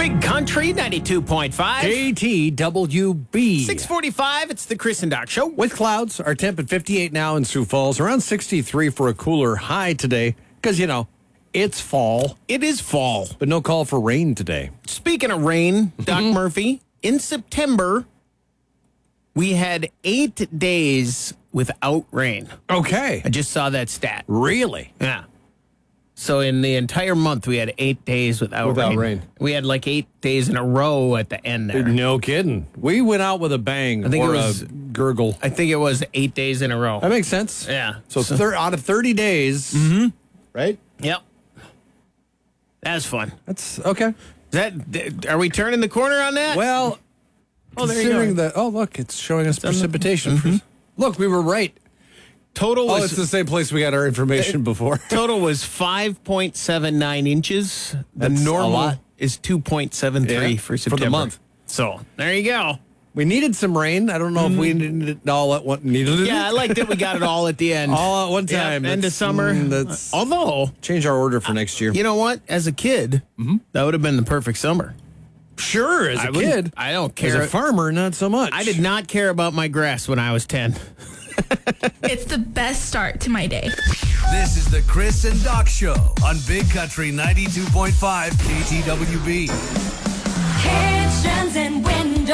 Big Country 92.5. KTWB. 645, it's the Chris and Doc Show. With clouds, our temp at 58 now in Sioux Falls, around 63 for a cooler high today. Because, it's fall. It is fall. But no call for rain today. Speaking of rain, Doc Murphy, in September, we had 8 days without rain. Okay. I just saw that stat. Really? Yeah. So in the entire month, we had 8 days without rain. We had like 8 days in a row at the end there. No kidding. We went out with a bang. I think or it was a gurgle. I think it was 8 days in a row. That makes sense. Yeah. So out of 30 days, right? Yep. That's fun. That's okay. Are we turning the corner on that? Well, considering that, look, it's showing us precipitation. Look, we were right. Total was, it's the same place we got our information before. Total was 5.79 inches. The That's normal a lot. is 2.73 for September. For the month. So, there you go. We needed some rain. I don't know if we needed it all at one. Yeah, I liked it. We got it all at the end. All at one time. End of summer. Although, change our order for next year. You know what? As a kid, that would have been the perfect summer. Sure, as a kid. I don't care. As a farmer, not so much. I did not care about my grass when I was 10. It's the best start to my day. This is the Chris and Doc Show on Big Country 92.5 KTWB. Kitchens and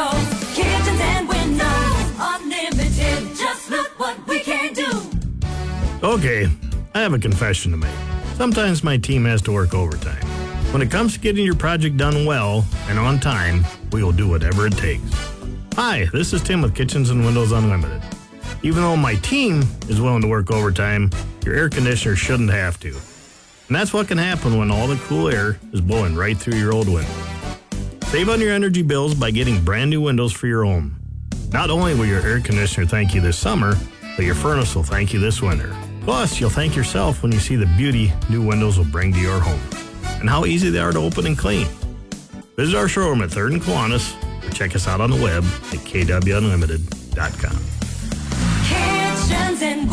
windows, unlimited. Just look what we can do. Okay, I have a confession to make. Sometimes my team has to work overtime. When it comes to getting your project done well and on time, we will do whatever it takes. Hi, this is Tim with Kitchens and Windows Unlimited. Even though my team is willing to work overtime, your air conditioner shouldn't have to. And that's what can happen when all the cool air is blowing right through your old windows. Save on your energy bills by getting brand new windows for your home. Not only will your air conditioner thank you this summer, but your furnace will thank you this winter. Plus, you'll thank yourself when you see the beauty new windows will bring to your home and how easy they are to open and clean. Visit our showroom at 3rd and Kiwanis or check us out on the web at kwunlimited.com. Kitchens and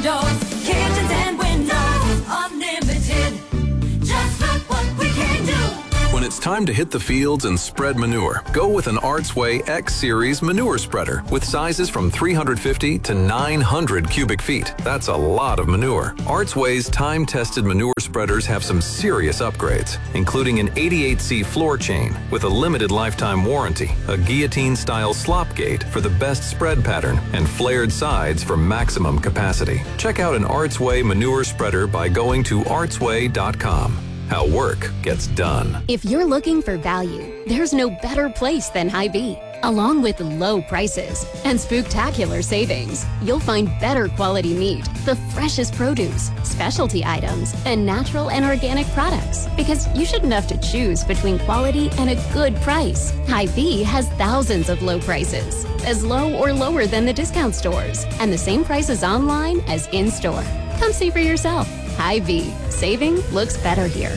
windows, unlimited. Just look what we can do. When it's time to hit the fields and spread manure, go with an Artsway X-Series manure spreader with sizes from 350 to 900 cubic feet. That's a lot of manure. Artsway's time-tested manure spreaders have some serious upgrades, including an 88C floor chain with a limited lifetime warranty, a guillotine-style slop gate for the best spread pattern, and flared sides for maximum capacity. Check out an Artsway manure spreader by going to artsway.com. How work gets done. If you're looking for value, there's no better place than Hy-Vee. Along with low prices and spooktacular savings, you'll find better quality meat, the freshest produce, specialty items, and natural and organic products. Because you shouldn't have to choose between quality and a good price. Hy-Vee has thousands of low prices, as low or lower than the discount stores, and the same prices online as in-store. Come see for yourself. Hy-Vee. Saving looks better here.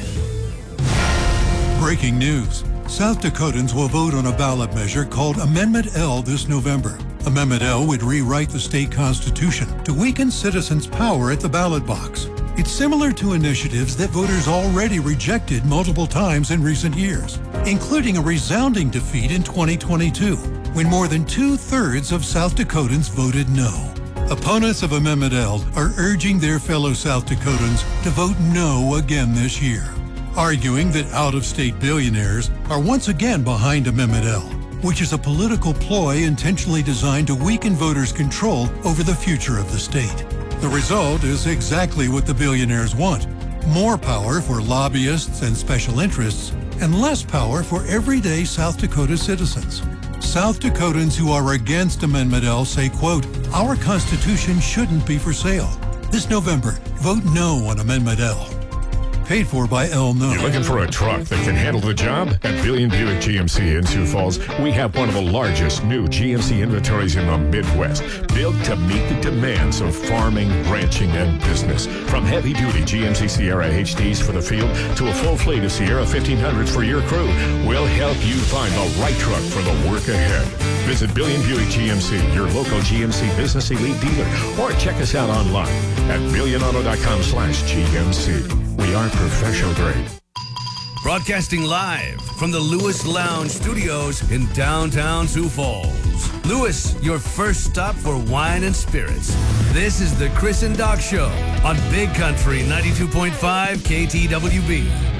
Breaking news. South Dakotans will vote on a ballot measure called Amendment L this November. Amendment L would rewrite the state constitution to weaken citizens' power at the ballot box. It's similar to initiatives that voters already rejected multiple times in recent years, including a resounding defeat in 2022, when more than 2/3 of South Dakotans voted no. Opponents of Amendment L are urging their fellow South Dakotans to vote no again this year, arguing that out-of-state billionaires are once again behind Amendment L, which is a political ploy intentionally designed to weaken voters' control over the future of the state. The result is exactly what the billionaires want: more power for lobbyists and special interests, and less power for everyday South Dakota citizens. South Dakotans who are against Amendment L say, quote, "Our Constitution shouldn't be for sale." This November, vote no on Amendment L. Paid for by El No. You're looking for a truck that can handle the job? At Billion Buick GMC in Sioux Falls, we have one of the largest new GMC inventories in the Midwest, built to meet the demands of farming, ranching, and business. From heavy-duty GMC Sierra HDs for the field to a full fleet of Sierra 1500s for your crew, we'll help you find the right truck for the work ahead. Visit Billion Buick GMC, your local GMC Business Elite dealer, or check us out online at billionauto.com/GMC. We are professional grade. Broadcasting live from the Lewis Lounge Studios in downtown Sioux Falls. Lewis, your first stop for wine and spirits. This is the Chris and Doc Show on Big Country 92.5 KTWB.